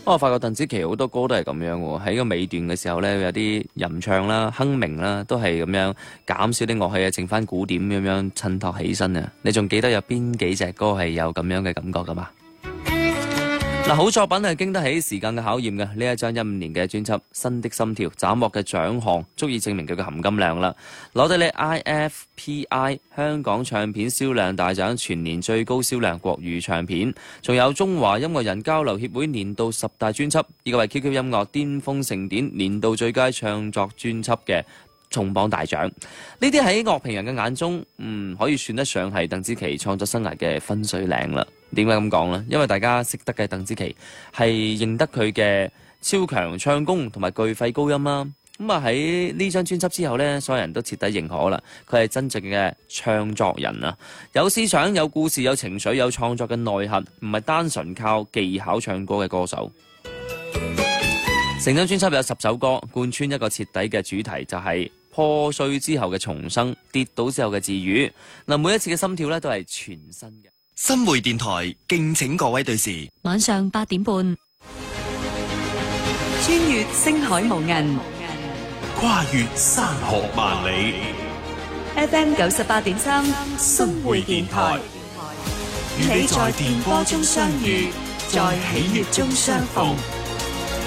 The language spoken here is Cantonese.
我發覺鄧紫棋好多歌都係咁樣喎，喺個尾段嘅時候咧，有啲吟唱啦、哼鳴啦，都係咁樣減少啲樂器啊，剩翻鼓點咁樣襯托起身啊！你仲記得有邊幾隻歌係有咁樣嘅感覺噶嘛？嗱，好作品係經得起時間嘅考驗嘅。呢一張15年嘅專輯《新的心跳》，斬獲嘅獎項足以證明佢嘅含金量啦。攞到你 IFPI 香港唱片銷量大獎全年最高銷量國語唱片，仲有中華音樂人交流協會年度10大專輯，以及係 QQ 音樂巔峰盛典年度最佳唱作專輯嘅重磅大獎。呢啲喺樂評人嘅眼中，可以算得上係鄧紫棋創作生涯嘅分水嶺啦。點解咁講呢？因為大家識得嘅鄧紫棋係認得佢嘅超強唱功同埋巨肺高音啦。咁啊喺呢張專輯之後呢，所有人都徹底認可啦，佢係真正嘅唱作人啊！有思想、有故事、有情緒、有創作嘅內核，唔係單純靠技巧唱歌嘅歌手。成張專輯有10首歌，貫穿一個徹底嘅主題，就係破碎之後嘅重生，跌倒之後嘅治愈。嗱，每一次嘅心跳呢，都係全新嘅。 新會電台敬請各位對視， 晚上8點半，穿越星海無垠， 跨越山河萬里。 FM 98.3新會電台， 與你在電波中相遇，在喜悅中相逢。